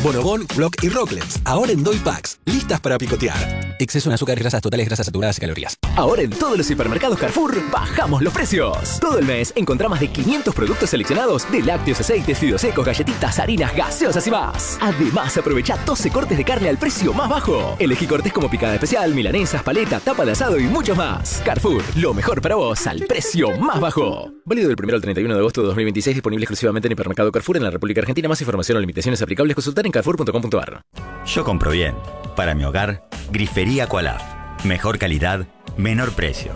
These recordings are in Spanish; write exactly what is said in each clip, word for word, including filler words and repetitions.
Bonobón, Block y Rocklets, ahora en Doy Packs, listas para picotear. Exceso en azúcar, grasas totales, grasas saturadas y calorías. Ahora en todos los hipermercados Carrefour bajamos los precios. Todo el mes encontrá más de quinientos productos seleccionados de lácteos, aceites, fideos secos, galletitas, harinas, gaseosas y más. Además, aprovecha doce cortes de carne al precio más bajo. Elegí cortes como picada especial, milanesas, paleta, tapa de asado y mucho más. Carrefour, lo mejor para vos al precio más bajo. Válido del primero al treinta y uno de agosto de dos mil veintiséis, disponible exclusivamente en hipermercado Carrefour en la República Argentina. Más información o limitaciones aplicables consultar en carrefour punto com punto a r. Yo compro bien. Para mi hogar, Grifería Aqualaf. Mejor calidad, menor precio.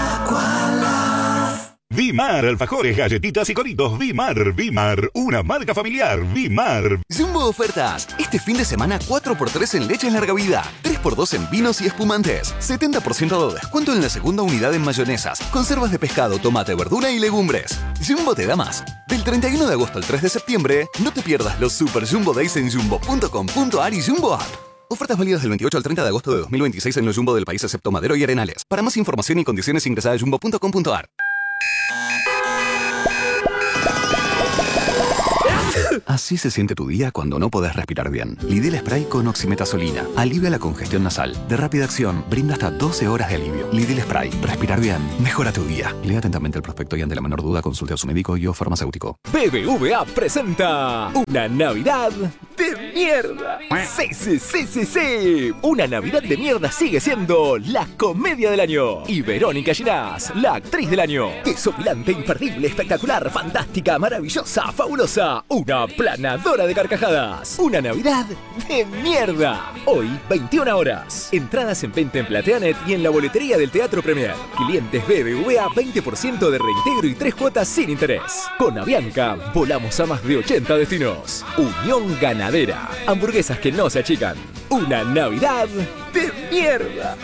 Vimar, alfajores, galletitas y coritos. Vimar, Vimar, una marca familiar. Vimar. Jumbo Ofertas. Este fin de semana cuatro por tres en leche en larga vida, tres por dos en vinos y espumantes, setenta por ciento de descuento en la segunda unidad en mayonesas, conservas de pescado, tomate, verdura y legumbres. Jumbo te da más. Del treinta y uno de agosto al tres de septiembre, no te pierdas los Super Jumbo Days en jumbo punto com punto a r y Jumbo App. Ofertas válidas del veintiocho al treinta de agosto de dos mil veintiséis en los Jumbo del país excepto Madero y Arenales. Para más información y condiciones ingresa a jumbo punto com punto a r. Así se siente tu día cuando no podés respirar bien. Lidl Spray con oximetazolina. Alivia la congestión nasal. De rápida acción, brinda hasta doce horas de alivio. Lidl Spray. Respirar bien. Mejora tu día. Lea atentamente el prospecto y ante la menor duda consulte a su médico y o farmacéutico. B B V A presenta una Navidad de mierda. Sí, sí, sí, sí, sí. Una Navidad de mierda sigue siendo la comedia del año. Y Verónica Ginás, la actriz del año. Desopilante, imperdible, espectacular, fantástica, maravillosa, fabulosa. Una planadora de carcajadas. Una Navidad de mierda. Hoy, veintiuna horas. Entradas en venta en Plateanet y en la boletería del Teatro Premier. Clientes B B V A, veinte por ciento de reintegro y tres cuotas sin interés. Con Avianca, volamos a más de ochenta destinos. Unión Ganadera. Hamburguesas que no se achican. Una Navidad de mierda.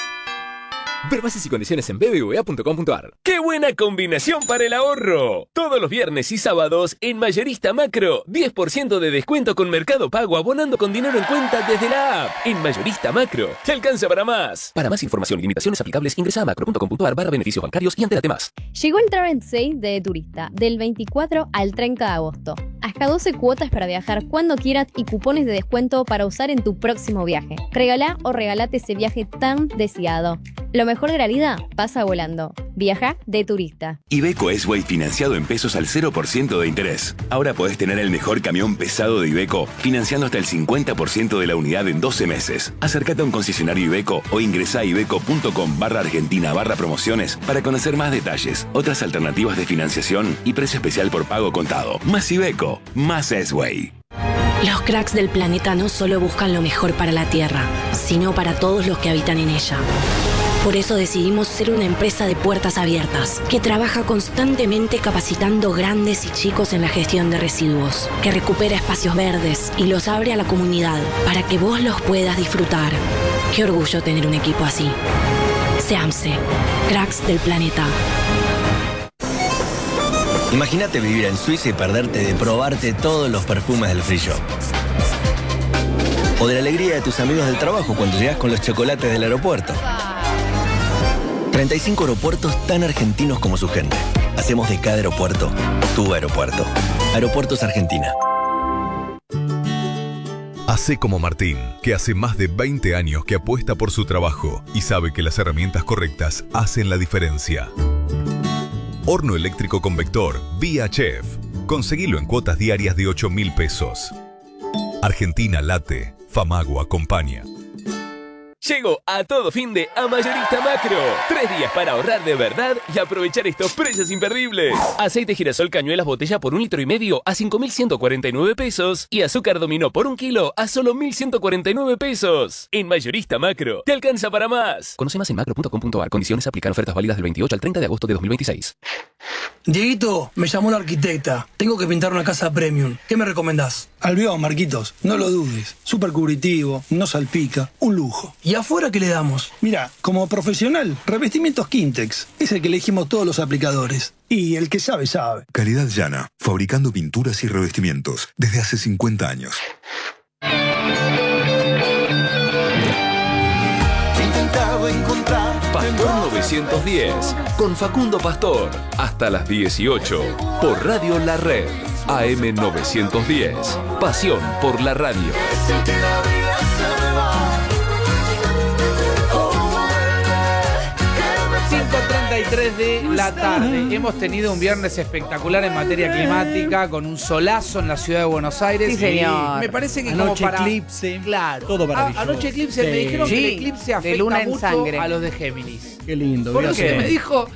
Ver bases y condiciones en b b v a punto com punto a r. ¡Qué buena combinación para el ahorro! Todos los viernes y sábados en Mayorista Macro, diez por ciento de descuento con Mercado Pago abonando con dinero en cuenta desde la app. En Mayorista Macro, te alcanza para más. Para más información y limitaciones aplicables, ingresa a macro punto com punto a r barra beneficios bancarios y entérate más. Llegó el Travel Sale de Turista, del veinticuatro al treinta de agosto. Hasta doce cuotas para viajar cuando quieras y cupones de descuento para usar en tu próximo viaje. Regalá o regalate ese viaje tan deseado. Lo mejor de la vida pasa volando. Viaja de Turista. Iveco S-Way financiado en pesos al cero por ciento de interés. Ahora podés tener el mejor camión pesado de Iveco financiando hasta el cincuenta por ciento de la unidad en doce meses. Acércate a un concesionario Iveco o ingresá a iveco punto com barra argentina barra promociones para conocer más detalles, otras alternativas de financiación y precio especial por pago contado. Más Iveco, más S-Way. Los cracks del planeta no solo buscan lo mejor para la Tierra, sino para todos los que habitan en ella. Por eso decidimos ser una empresa de puertas abiertas, que trabaja constantemente capacitando grandes y chicos en la gestión de residuos, que recupera espacios verdes y los abre a la comunidad para que vos los puedas disfrutar. Qué orgullo tener un equipo así. SEAMSE, cracks del planeta. Imagínate vivir en Suiza y perderte de probarte todos los perfumes del free shop. O de la alegría de tus amigos del trabajo cuando llegas con los chocolates del aeropuerto. treinta y cinco aeropuertos tan argentinos como su gente. Hacemos de cada aeropuerto tu aeropuerto. Aeropuertos Argentina. Hacé como Martín, que hace más de veinte años que apuesta por su trabajo y sabe que las herramientas correctas hacen la diferencia. Horno eléctrico convector Vía Chef. Conseguilo en cuotas diarias de ocho mil pesos. Argentina late. Famago acompaña. Llegó a todo fin de a Mayorista Macro. Tres días para ahorrar de verdad y aprovechar estos precios imperdibles. Aceite girasol cañuelas botella por un litro y medio a cinco mil ciento cuarenta y nueve pesos. Y azúcar dominó por un kilo a solo mil ciento cuarenta y nueve pesos. En Mayorista Macro, te alcanza para más. Conoce más en macro punto com punto a r. Condiciones aplican. Ofertas válidas del veintiocho al treinta de agosto de dos mil veintiséis. Dieguito, me llamó la arquitecta. Tengo que pintar una casa premium. ¿Qué me recomendás? Albión, Marquitos. No lo dudes. Súper cubritivo, no salpica. Un lujo. ¿Y afuera qué le damos? Mira, como profesional, revestimientos Quintex. Es el que elegimos todos los aplicadores. Y el que sabe, sabe. Calidad Llana. Fabricando pinturas y revestimientos. Desde hace cincuenta años. Encontrar Pastor novecientos diez con Facundo Pastor hasta las dieciocho por Radio La Red. A M novecientos diez. Pasión por la radio. cinco treinta y tres de la tarde. Hemos tenido un viernes espectacular en materia climática, con un solazo en la ciudad de Buenos Aires. Sí, señor. Y me parece que Anoche como para... eclipse. Claro. Todo maravilloso. A- anoche eclipse. Sí. Me dijeron Sí, que el eclipse de afecta luna en mucho sangre. a los de Géminis. Qué lindo. ¿Por voy a qué? hacer. Me dijo...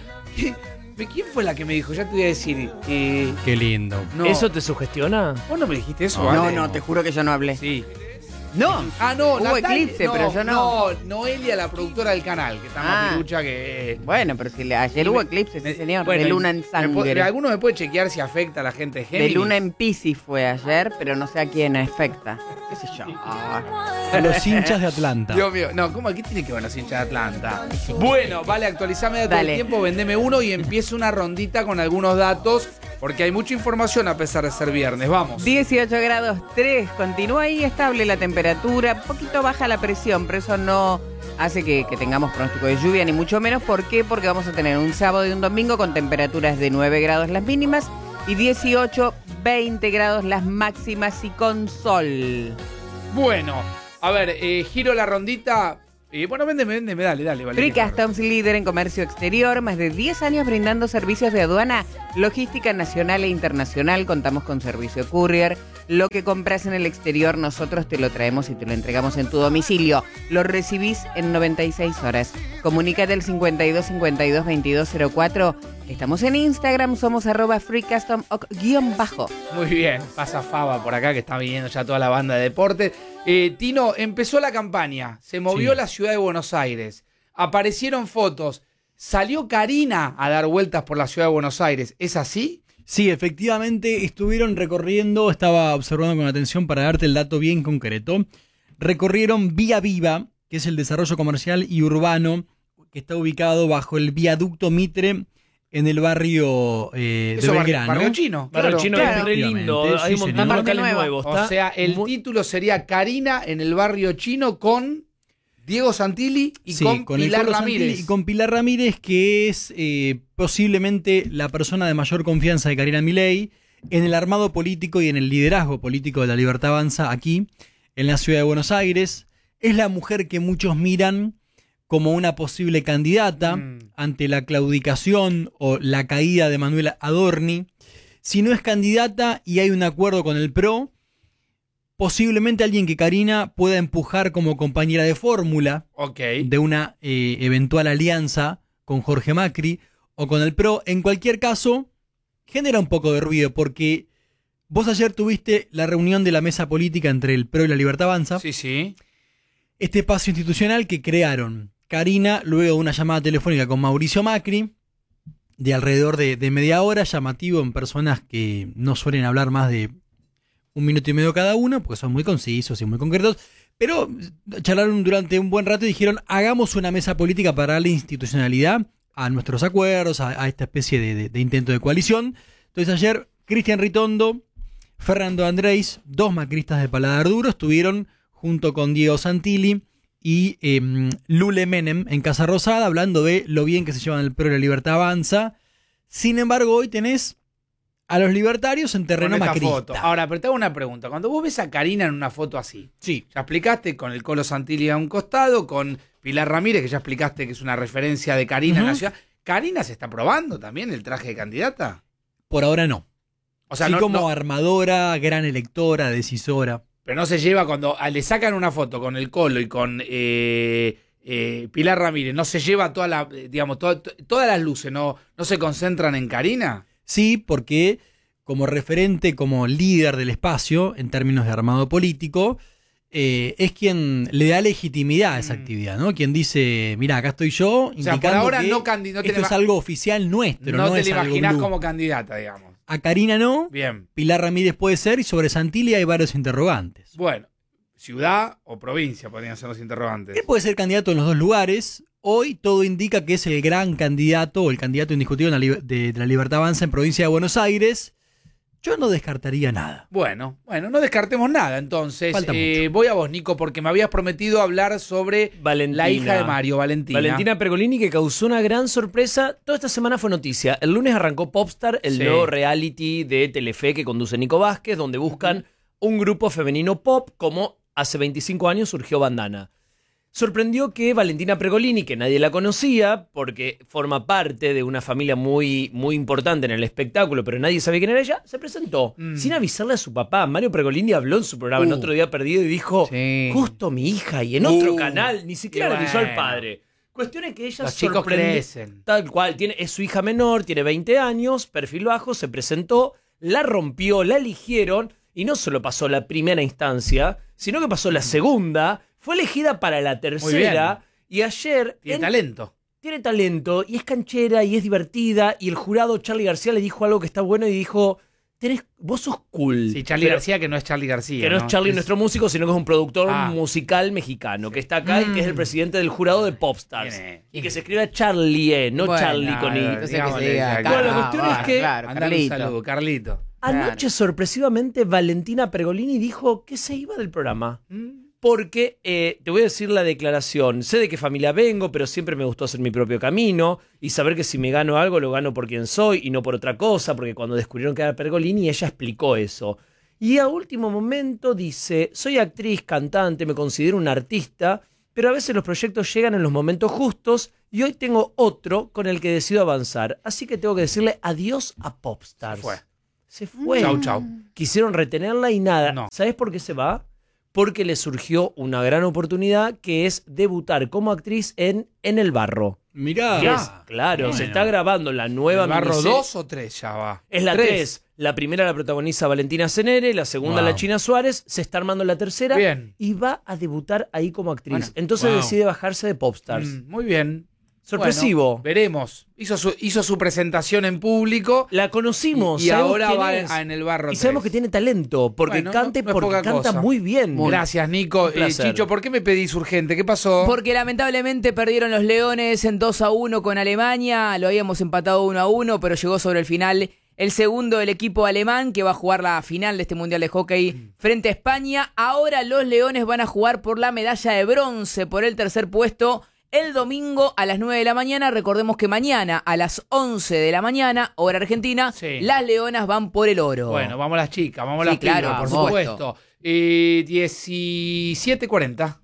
¿Quién fue la que me dijo? Ya te voy a decir. Eh, Qué lindo. no. ¿Eso te sugestiona? ¿Vos no me dijiste eso, No, Ale? no, te juro que yo no hablé. Sí. No. Ah, no, Hubo Natalia- eclipse, no, pero yo no. No, Noelia, la productora del canal, que está más Ah. pirucha que... Bueno, pero si le- ayer hubo eclipse, sí, señor. Bueno, de luna en me po- sangre. ¿Alguno me puede chequear si afecta a la gente de Géminis? De luna en Piscis fue ayer, pero no sé a quién afecta. ¿Qué sé yo? Ah. A los hinchas de Atlanta. Dios mío, no, ¿cómo? ¿Qué tiene que ver los hinchas de Atlanta? Bueno, vale, actualizame todo Dale. el tiempo, vendeme uno y empieza una rondita con algunos datos, porque hay mucha información a pesar de ser viernes. Vamos. dieciocho grados tres, continúa ahí estable la temperatura, un poquito baja la presión, pero eso no hace que, que tengamos pronóstico de lluvia, ni mucho menos. ¿Por qué? Porque vamos a tener un sábado y un domingo con temperaturas de nueve grados las mínimas y dieciocho, veinte grados las máximas y con sol. Bueno, a ver, eh, giro la rondita. Eh, bueno, véndeme, véndeme, dale, dale, vale. Free Customs, líder en comercio exterior, más de diez años brindando servicios de aduana, logística nacional e internacional. Contamos con servicio courier. Lo que compras en el exterior, nosotros te lo traemos y te lo entregamos en tu domicilio. Lo recibís en noventa y seis horas. Comunícate al cincuenta y dos cincuenta y dos veintidós cero cuatro. Estamos en Instagram, somos arroba Free Custom guión bajo. Muy bien, pasa Faba por acá que está viniendo ya toda la banda de deporte. Eh, Tino, empezó la campaña, se movió Sí. la ciudad de Buenos Aires, aparecieron fotos, salió Karina a dar vueltas por la ciudad de Buenos Aires, ¿es así? Sí, efectivamente estuvieron recorriendo, estaba observando con atención para darte el dato bien concreto. Recorrieron Vía Viva, que es el desarrollo comercial y urbano que está ubicado bajo el viaducto Mitre en el barrio eh, de Eso, barrio- Belgrano. barrio chino. Barrio Claro. chino Claro. es re lindo. Efectivamente, Hay un sí, montón de señor. locales Nueva. nuevos. O Está sea, el muy- título sería Karina en el barrio chino con Diego Santilli y Sí, con, el Pilar Colo Ramírez. Santilli y con Pilar Ramírez, que es eh, posiblemente la persona de mayor confianza de Karina Milei en el armado político y en el liderazgo político de la Libertad Avanza aquí, en la ciudad de Buenos Aires. Es la mujer que muchos miran como una posible candidata Mm. ante la claudicación o la caída de Manuel Adorni. Si no es candidata y hay un acuerdo con el P R O, posiblemente alguien que Karina pueda empujar como compañera de fórmula Ok. de una eh, eventual alianza con Jorge Macri o con el P R O. En cualquier caso, genera un poco de ruido porque vos ayer tuviste la reunión de la mesa política entre el P R O y la Libertad Avanza. Sí, sí. Este espacio institucional que crearon Karina luego de una llamada telefónica con Mauricio Macri de alrededor de, de media hora, llamativo en personas que no suelen hablar más de un minuto y medio cada uno, porque son muy concisos y muy concretos, pero charlaron durante un buen rato y dijeron, hagamos una mesa política para darle institucionalidad a nuestros acuerdos, a, a esta especie de, de- de intento de coalición. Entonces ayer, Cristian Ritondo, Fernando Andrés, dos macristas de paladar duro, estuvieron junto con Diego Santilli y eh, Lule Menem en Casa Rosada, hablando de lo bien que se llevan el P R O y la Libertad Avanza. Sin embargo, hoy tenés a los libertarios en terreno Con esta macrista. foto. Ahora, pero te hago una pregunta. Cuando vos ves a Karina en una foto así, sí. ya explicaste con el Colo Santilli a un costado, con Pilar Ramírez, que ya explicaste que es una referencia de Karina en la Ujú. ciudad. ¿Karina se está probando también el traje de candidata? Por ahora no. O sea, sí no, como no- armadora, gran electora, decisora. pero no se lleva cuando ah, le sacan una foto con el Colo y con eh, eh, Pilar Ramírez, no se lleva toda la, eh, digamos, toda- to- todas las luces, no, no se concentran en Karina. Sí, porque como referente, como líder del espacio, en términos de armado político, eh, es quien le da legitimidad a esa actividad, ¿no? Quien dice, mira, acá estoy yo, O sea, por indicando ahora que no, candi- no te esto la es ima- algo oficial nuestro, no, no te es la algo imaginás blue. como candidata, digamos. A Karina no, Bien. Pilar Ramírez puede ser, y sobre Santilli hay varios interrogantes. Bueno, ciudad o provincia podrían ser los interrogantes. Él puede ser candidato en los dos lugares. Hoy todo indica que es el gran candidato, o el candidato indiscutible de la, li- de- de la Libertad Avanza en provincia de Buenos Aires. Yo no descartaría nada. Bueno, bueno, no descartemos nada entonces. Falta Eh, voy a vos, Nico, porque me habías prometido hablar sobre Valentina. la hija de Mario, Valentina. Valentina Pergolini, que causó una gran sorpresa. Toda esta semana fue noticia. El lunes arrancó Popstar, el Sí. nuevo reality de Telefe que conduce Nico Vázquez, donde buscan un grupo femenino pop, como hace veinticinco años surgió Bandana. Sorprendió que Valentina Pergolini, que nadie la conocía, porque forma parte de una familia muy, muy importante en el espectáculo, pero nadie sabía quién era ella, se presentó Mm. sin avisarle a su papá. Mario Pergolini habló en su programa en Uh. Otro Día Perdido y dijo, Sí. justo mi hija, y en otro Uh. canal, ni siquiera Y le avisó al bueno. padre. Cuestión es que ella Los chicos sorprendió- crecen. Tal cual, tiene, es su hija menor, tiene veinte años, perfil bajo, se presentó, la rompió, la eligieron, y no solo pasó la primera instancia, sino que pasó la segunda, fue elegida para la tercera, y ayer... Tiene en- talento. Tiene talento, y es canchera, y es divertida, y el jurado Charly García le dijo algo que está bueno, y dijo, tenés, vos sos cool. Sí, Charly Pero- García, que no es Charly García. que no, es Charly nuestro músico, sino que es un productor Ah. musical mexicano, que está acá y que es el presidente del jurado de Popstars. ¿Quién es? Y que se escribe Charlie, eh, no Bueno, Charlie con I. entonces que Digámosle, se diga acá. Bueno, la Carlos, cuestión ah, es que- claro, Andale un Carlito. saludo, Carlito. Anoche, sorpresivamente, Valentina Pergolini dijo que se iba del programa. Mm. Porque, eh, te voy a decir la declaración, sé de qué familia vengo, pero siempre me gustó hacer mi propio camino y saber que si me gano algo, lo gano por quien soy y no por otra cosa, porque cuando descubrieron que era Pergolini, ella explicó eso. Y a último momento dice, soy actriz, cantante, me considero una artista, pero a veces los proyectos llegan en los momentos justos y hoy tengo otro con el que decido avanzar. Así que tengo que decirle adiós a Popstars. Se fue. Se fue. Chau, chau. Quisieron retenerla y nada. No. ¿Sabes por qué se va? Porque le surgió una gran oportunidad que es debutar como actriz en En el Barro. Mirá. Que es, claro, Bueno. se está grabando la nueva ¿El barro miniserie. dos o tres ya va? Es la tres. La primera la protagoniza Valentina Cenere, la segunda Wow. la China Suárez, se está armando la tercera Bien. y va a debutar ahí como actriz. Bueno, Entonces wow. decide bajarse de Popstars. Mm, muy bien. Sorpresivo. Bueno, veremos. Hizo su, hizo su presentación en público. La conocimos. Y, y sabemos ahora quién va es. a- en el barro Y sabemos que tres. tiene talento, porque Bueno, cante, no- no es porque poca canta cosa. muy bien. Gracias, Nico. Un Eh, placer. Chicho, ¿por qué me pedís urgente? ¿Qué pasó? Porque lamentablemente perdieron los Leones en dos a uno con Alemania. Lo habíamos empatado uno a uno, pero llegó sobre el final el segundo del equipo alemán que va a jugar la final de este Mundial de Hockey frente a España. Ahora los Leones van a jugar por la medalla de bronce, por el tercer puesto, el domingo a las nueve de la mañana. Recordemos que mañana a las once de la mañana, hora argentina, Sí. las Leonas van por el oro. Bueno, vamos las chicas, vamos Sí, las pibas, claro, por por supuesto. supuesto. Eh, diecisiete cuarenta.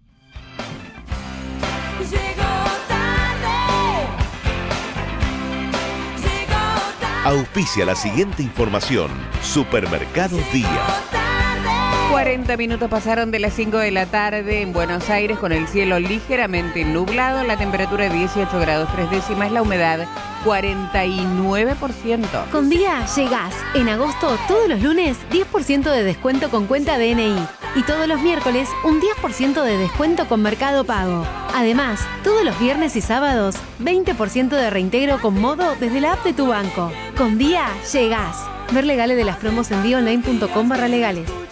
Auspicia la siguiente información. Supermercados Día. cuarenta minutos pasaron de las cinco de la tarde en Buenos Aires con el cielo ligeramente nublado, la temperatura dieciocho grados tres décimas, la humedad cuarenta y nueve por ciento. Con Día llegás. En agosto, todos los lunes, diez por ciento de descuento con cuenta D N I. Y todos los miércoles, un diez por ciento de descuento con Mercado Pago. Además, todos los viernes y sábados, veinte por ciento de reintegro con modo desde la app de tu banco. Con Día llegás. Ver legales de las promos en día online punto com barra legales.